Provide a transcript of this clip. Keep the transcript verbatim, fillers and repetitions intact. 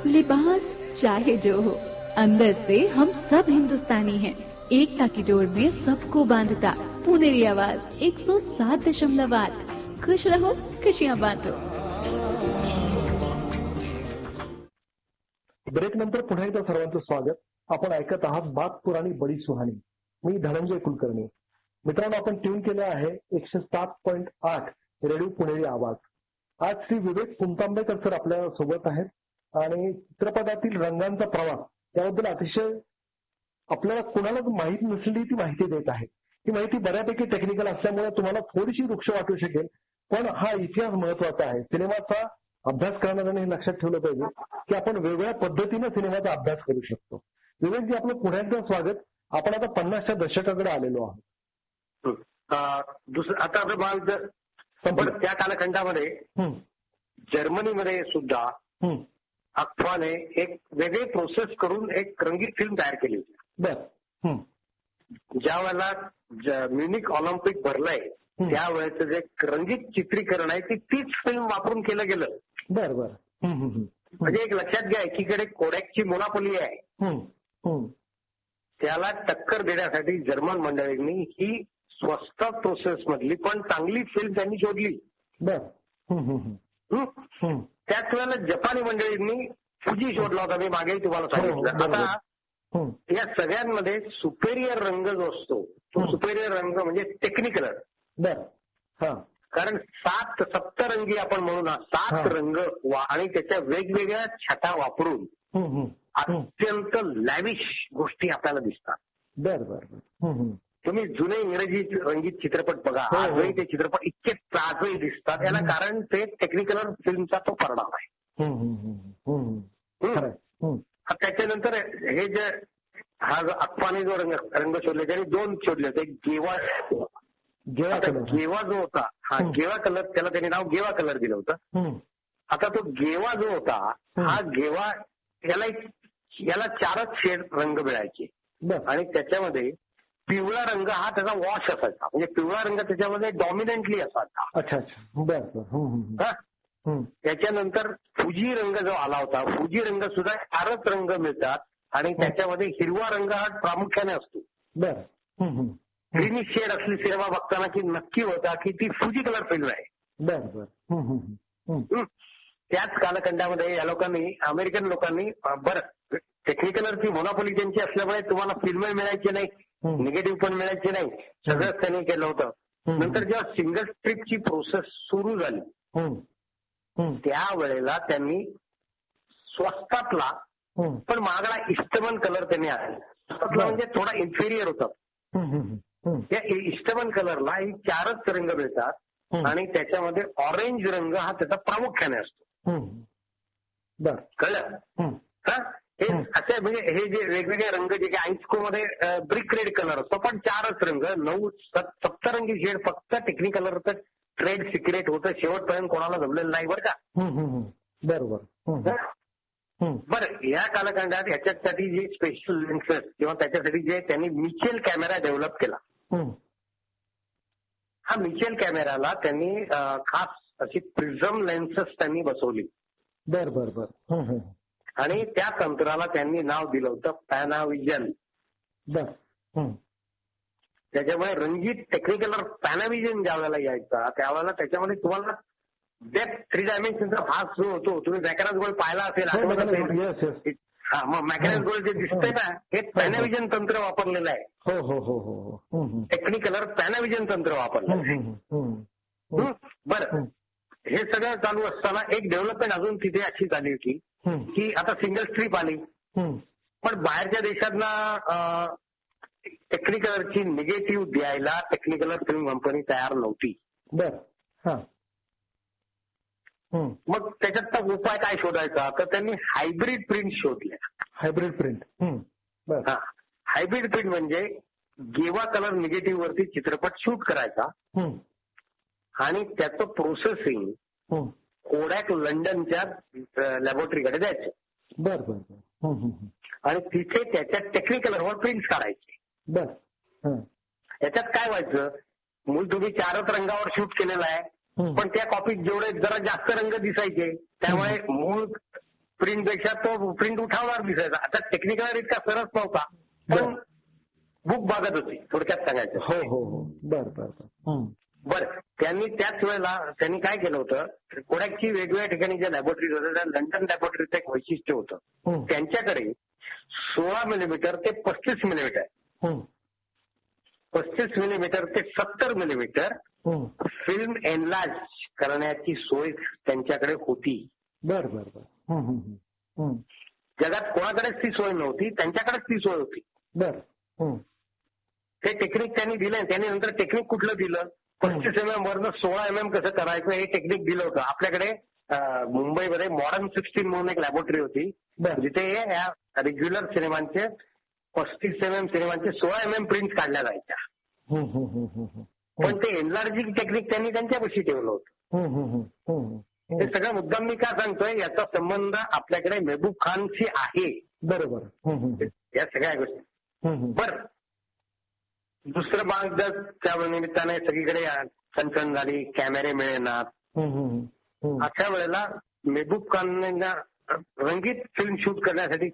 लिबास चाहे जो हो, अंदर से हम सब हिंदुस्तानी हैं। एकता की डोर में सबको बांधता पुनेरी आवाज एक सौ सात दशमलव आठ। खुश रहो, खुशियां बांटो। ब्रेक नंतर पुन्हा एकदा सर्वांचं स्वागत. आपण ऐकत आहात बात पुराणी बडी सुहानी. मी धनंजय कुलकर्णी. मित्रांनो, आपण ट्यून केले आहे एकशे सात पॉईंट आठ रेडिओ पुणेरी आवाज. आज श्री विवेक पुंतांबेकर सर आपल्या सोबत आहेत आणि चित्रपटातील रंगांचा प्रवास त्याबद्दल अतिशय आपल्याला कोणालाच माहीत नसलेली ती माहिती देत आहे. ही माहिती बऱ्यापैकी टेक्निकल असल्यामुळे तुम्हाला थोडीशी वृक्ष वाटू शकेल, पण हा इतिहास महत्वाचा आहे. सिनेमाचा अभ्यास करणाऱ्यांनी हे लक्षात ठेवलं पाहिजे की आपण वेगवेगळ्या पद्धतीने सिनेमाचा अभ्यास करू शकतो. विवेकजी, आपलं पुन्हा एकदा स्वागत. आपण आता पन्नासच्या दशकाकडे आलेलो आहोत. दुसरं आता असं मला संपूर्ण त्या कालखंडामध्ये जर्मनीमध्ये सुद्धा अक्फाने एक वेगळी प्रोसेस करून एक रंगीत फिल्म तयार केली होती. बर. ज्या वेळेला म्युनिक ऑलिम्पिक भरलंय त्यावेळेचं जे रंगीत चित्रीकरण आहे ती तीच फिल्म वापरून केलं गेलं. बर बर. म्हणजे एक लक्षात घ्या, एकीकडे कोडॅकची मोनोपोली आहे, त्याला टक्कर देण्यासाठी जर्मन मंडळींनी ही स्वस्त प्रोसेस मधली पण चांगली फिल्म त्यांनी शोधली. बर. त्याच वेळेला जपानी मंडळींनी फुजी शोधला होता. मी मागेही तुम्हाला सांगितलं. आता या सगळ्यांमध्ये सुपेरियर रंग जो असतो तो सुपेरियर रंग म्हणजे टेक्निकल. बर. कारण सात सप्तरंगी आपण म्हणू ना, सात रंग आणि त्याच्या वेगवेगळ्या छटा वापरून अत्यंत लॅविश गोष्टी आपल्याला दिसतात. बर बर. तुम्ही जुने इंग्रजी रंगीत चित्रपट बघा, आजही ते चित्रपट इतके ताजही दिसतात. याला कारण ते टेक्निकल फिल्मचा तो परिणाम आहे. त्याच्यानंतर हे जे हा जो अक्फाने जो रंग रंग शोधले त्याने दोन शोधले होते. गेवा गेवा जो होता, हा गेवा कलर, त्याला त्याने नाव गेवा कलर दिलं होतं. आता तो गेवा जो होता हा गेवा याला याला चारच शेड रंग मिळायचे आणि त्याच्यामध्ये पिवळा रंग हा त्याचा वॉश असायचा. म्हणजे पिवळा रंग त्याच्यामध्ये डॉमिनंटली असायचा. अच्छा अच्छा. बर. त्याच्यानंतर फुजी रंग जो आला होता, फुजी रंग सुद्धा चारच रंग मिळतात आणि त्याच्यामध्ये हिरवा रंग हा प्रामुख्याने असतो. बर. ग्रीनी शेड असली सिनेमा बघताना की नक्की होता की ती फुजी कलर फिल्म आहे. बर बर. त्याच कालखंडामध्ये या लोकांनी, अमेरिकन लोकांनी, बरं टेक्निकलरची मोनोपोली त्यांची असल्यामुळे तुम्हाला फिल्म मिळायची नाही, निगेटिव्ह पण मिळायचे नाही, सगळंच त्यांनी केलं होतं. नंतर जेव्हा सिंगल स्ट्रिपची प्रोसेस सुरू झाली त्यावेळेला त्यांनी स्वस्तातला पण महागडा इस्टमन कलर त्यांनी आणला. स्वस्तातला म्हणजे थोडा इन्फेरियर होता. त्या इस्टमन कलरला ही चारच रंग मिळतात आणि त्याच्यामध्ये ऑरेंज रंग हा त्याचा प्रामुख्याने असतो. बर. कळलं? हे असे म्हणजे हे जे वेगवेगळे रंग जे काही आईस्को मध्ये ब्रिक रेड कलर असतो पण चारच रंग, नऊ सप्तरंगी शेड फक्त टेक्निकलरचं ट्रेड सिक्रेट होतं. शेवटपर्यंत कोणाला जमलेलं नाही बरं का. बरोबर. बरं, या कालखंडात याच्यासाठी जे स्पेशल लेन्सेस किंवा त्याच्यासाठी जे त्यांनी मिचेल कॅमेरा डेव्हलप केला, हा मिचेल कॅमेराला त्यांनी खास अशी प्रिझम लेन्सेस त्यांनी बसवली. बर बर बर. आणि त्या तंत्राला त्यांनी नाव दिलं होतं पॅनाव्हिजन. बर. त्याच्यामुळे रंगीत टेक्निकलर पॅनाव्हिजन ज्या वेळेला यायचा त्यावेळेला त्याच्यामध्ये तुम्हाला डेप्थ थ्री डायमेन्शनचा भाग जो होतो, तुम्ही मॅकॅरस गोल्ड पाहिला असेल, हा मग मॅकॅरस गोल्ड जे दिसतंय ना हे पॅनाव्हिजन तंत्र वापरलेलं आहे. हो हो हो हो. टेक्निकलर पॅनाव्हिजन तंत्र वापरलेलं आहे. बरं, हे सगळं चालू असताना एक डेव्हलपमेंट अजून तिथे अशी झाली होती की आता सिंगल स्ट्रीप आली पण बाहेरच्या देशांना टेक्निकलरची निगेटिव्ह द्यायला टेक्निकलर फिल्म कंपनी तयार नव्हती. बर. मग त्याच्यात उपाय काय शोधायचा तर त्यांनी हायब्रिड प्रिंट शोधल्या. Hybrid print. हा, हायब्रिड प्रिंट म्हणजे गेवा कलर निगेटिव्ह वरती चित्रपट शूट करायचा आणि त्याचं प्रोसेसिंग कोडॅक लंडनच्या लॅबोरेटरीकडे द्यायचं. बर बर. आणि तिथे त्याच्या टेक्निकलरवर प्रिंट काढायचे. बर. याच्यात काय व्हायचं, मूळ तुम्ही चारच रंगावर शूट केलेला आहे पण त्या कॉपीत जेवढे जरा जास्त रंग दिसायचे त्यामुळे मूळ प्रिंटपेक्षा तो प्रिंट उठावणार दिसायचा. आता टेक्निकल इतका सरस नव्हता, पण बुक बागत होती थोडक्यात सांगायचं. हो हो हो बर बर बरं. त्यांनी त्याच वेळेला त्यांनी काय केलं होतं, कोडॅकची वेगवेगळ्या ठिकाणी ज्या लॅबोरेटरीज होत्या त्या लंडन लॅबोरेटरीचं एक वैशिष्ट्य होतं. त्यांच्याकडे सोळा मिलीमीटर ते पस्तीस मिलीमीटर पस्तीस मिलीमीटर ते सत्तर मिलीमीटर फिल्म एनलार्ज करण्याची सोय त्यांच्याकडे होती. बर बर बर जगात कोणाकडेच ती सोय नव्हती, त्यांच्याकडेच ती सोय होती. बर ते टेक्निक त्यांनी दिलं. त्यांनी नंतर टेक्निक कुठलं दिलं, पस्तीस एम एम वरनं सोळा एम एम कसं करायचं हे टेक्निक दिलं होतं. आपल्याकडे मुंबईमध्ये मॉडर्न सिक्स्टीन म्हणून एक लॅबोरेटरी होती, जिथे या रेग्युलर सिनेमांचे पस्तीस एम एम सिनेमांचे सोळा एम एम प्रिंट काढल्या जायच्या. पण ते एनलार्जिंग टेक्निक त्यांनी त्यांच्यापाशी ठेवलं होतं. हे सगळं मुद्दाम मी का सांगतोय, याचा संबंध आपल्याकडे मेहबूब खानशी आहे. बरोबर. या सगळ्या गोष्टी. बरं, दुसरं भाग जर त्या निमित्ताने सगळीकडे सनसन झाली, कॅमेरे मिळेनात, अशा वेळेला मेहबूब खानने रंगीत फिल्म शूट करण्यासाठी